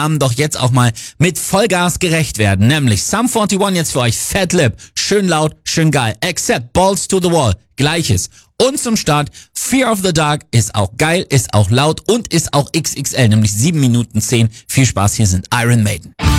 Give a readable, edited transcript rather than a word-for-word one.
Namen doch jetzt auch mal mit Vollgas gerecht werden. Nämlich Sum 41 jetzt für euch, Fat Lip, schön laut, schön geil. Accept, Balls to the Wall, gleiches. Und zum Start, Fear of the Dark ist auch geil, ist auch laut und ist auch XXL, nämlich 7 Minuten 10. Viel Spaß, hier sind Iron Maiden.